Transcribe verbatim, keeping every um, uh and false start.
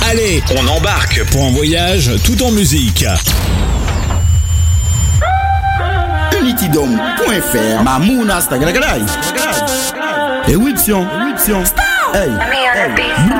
Allez, on embarque pour un voyage tout en musique. unitydom point f r Mamouna Stagragadai. Et Wilson, Wilson. Hey, hey.